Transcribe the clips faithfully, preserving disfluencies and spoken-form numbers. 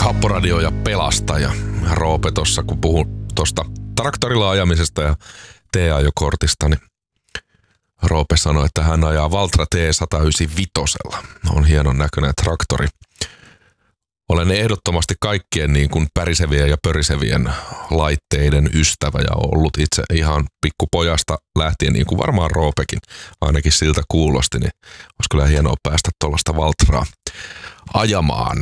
Happoradio ja Pelastaja. Roope tossa, kun puhun tosta traktorilla ajamisesta ja T-ajokortista, niin Roope sanoi, että hän ajaa Valtra T sata yhdeksänkymmentäviisi. On hienon näköinen traktori. Olen ehdottomasti kaikkien niin kuin pärisevien ja pörisevien laitteiden ystävä ja ollut itse ihan pikkupojasta lähtien, niin kuin varmaan Roopekin ainakin siltä kuulosti, niin olisi kyllä hienoa päästä tuollaista Valtraa ajamaan.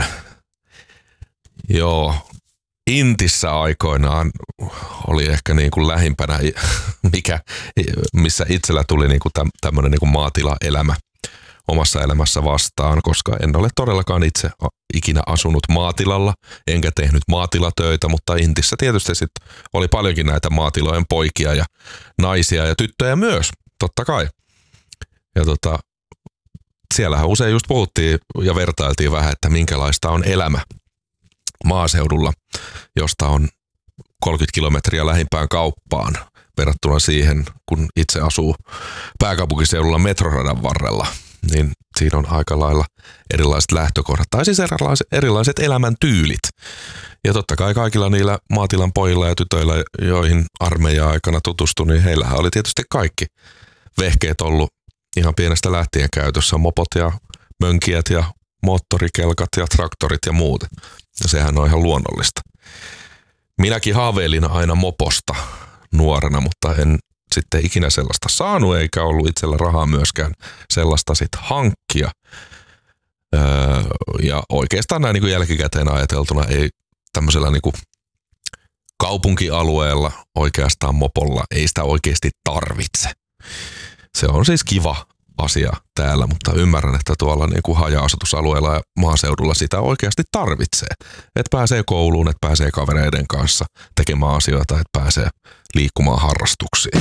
Joo, Intissä aikoinaan oli ehkä niin kuin lähimpänä, mikä, missä itsellä tuli niin kuin tämmöinen niin kuin maatilaelämä omassa elämässä vastaan, koska en ole todellakaan itse ikinä asunut maatilalla, enkä tehnyt maatilatöitä, mutta Intissä tietysti sitten oli paljonkin näitä maatilojen poikia ja naisia ja tyttöjä myös, totta kai. Ja tota, siellähän usein just puhuttiin ja vertailtiin vähän, että minkälaista on elämä maaseudulla, josta on kolmekymmentä kilometriä lähimpään kauppaan verrattuna siihen, kun itse asuu pääkaupunkiseudulla metroradan varrella, niin siinä on aika lailla erilaiset lähtökohdat, tai siis erilaiset, erilaiset elämäntyylit. Ja totta kai kaikilla niillä maatilan pojilla ja tytöillä, joihin armeijan aikana tutustui, niin heillähän oli tietysti kaikki vehkeet ollut ihan pienestä lähtien käytössä, mopot ja mönkijät ja moottorikelkat ja traktorit ja muut. Ja sehän on ihan luonnollista. Minäkin haaveilin aina moposta nuorena, mutta en sitten ikinä sellaista saanut, eikä ollut itsellä rahaa myöskään sellaista sitten hankkia. Öö, ja oikeastaan näin niin kuin jälkikäteen ajateltuna ei tämmöisellä niin kuin kaupunkialueella oikeastaan mopolla ei sitä oikeasti tarvitse. Se on siis kiva asia täällä, mutta ymmärrän, että tuolla niin kuin haja-asutusalueella ja maaseudulla sitä oikeasti tarvitsee. Että pääsee kouluun, että pääsee kavereiden kanssa tekemään asioita, että pääsee liikkumaan harrastuksiin.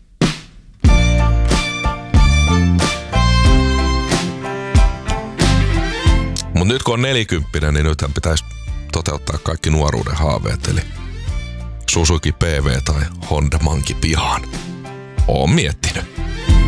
Mutta nyt kun on nelikymppinen, niin nythän pitäisi toteuttaa kaikki nuoruuden haaveet, eli Suzuki P V tai Honda Monkey pihaan. Oon miettinyt.